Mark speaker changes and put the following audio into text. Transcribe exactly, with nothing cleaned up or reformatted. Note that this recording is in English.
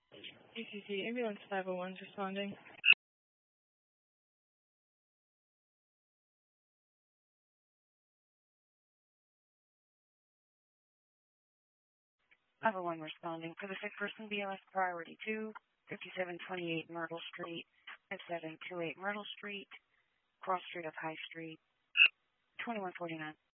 Speaker 1: A C C, ambulance five oh one is responding.
Speaker 2: five oh one responding. For the sick person, B L S priority two, fifty-seven twenty-eight Myrtle Street, five seven two eight Myrtle Street, cross street of High Street, twenty-one forty-nine.